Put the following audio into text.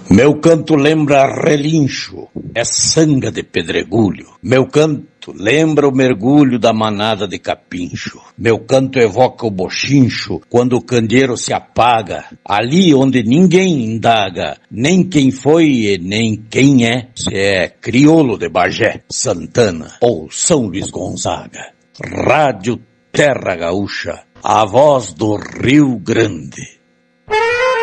Meu canto lembra relincho, é sanga de pedregulho. Meu canto lembra o mergulho da manada de capincho. Meu canto evoca o bochincho quando o candeeiro se apaga, ali onde ninguém indaga, nem quem foi e nem quem é, se é crioulo de Bagé, Santana ou São Luís Gonzaga. Rádio Terra Gaúcha, a voz do Rio Grande.